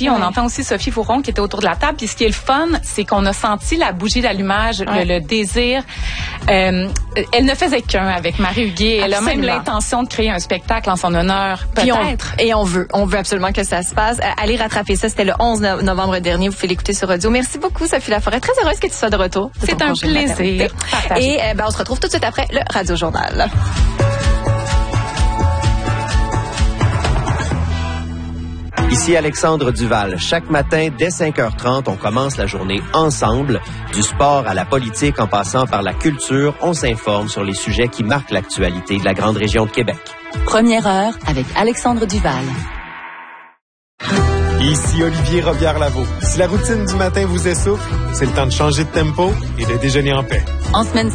Sophie. On entend aussi Sophie Fouron qui était autour de la table. Puis ce qui est le fun, c'est qu'on a senti la bougie d'allumage, le désir. Elle ne faisait qu'un avec Marie Huguet. Elle a même l'intention de créer un spectacle en son honneur, peut-être. Et on veut absolument que ça se passe. Allez rattraper ça. C'était le 11 novembre dernier. Vous pouvez l'écouter sur radio. Merci beaucoup, Sophie Laforêt. Très heureuse que tu sois de retour. C'est un plaisir. Et on se retrouve tout de suite après le Radio Journal. Ici Alexandre Duval. Chaque matin, dès 5h30, on commence la journée ensemble. Du sport à la politique, en passant par la culture, on s'informe sur les sujets qui marquent l'actualité de la grande région de Québec. Première heure avec Alexandre Duval. Ici Olivier Robillard-Lavaux. Si la routine du matin vous essouffle, c'est le temps de changer de tempo et de déjeuner en paix. En semaine